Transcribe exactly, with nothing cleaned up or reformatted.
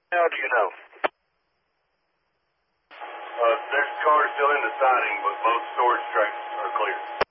How do you know? Uh, there's cars still in the siding, but most storage tracks are clear.